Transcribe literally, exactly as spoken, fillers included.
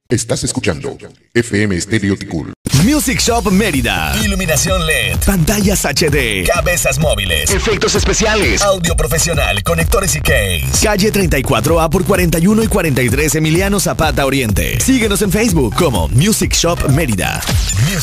Estás escuchando F M Stereo Ticul. Music Shop Mérida. Iluminación L E D. Pantallas H D. Cabezas móviles. Efectos especiales. Audio profesional. Conectores y case. Calle treinta y cuatro A por cuarenta y uno y cuarenta y tres Emiliano Zapata Oriente. Síguenos en Facebook como Music Shop Mérida.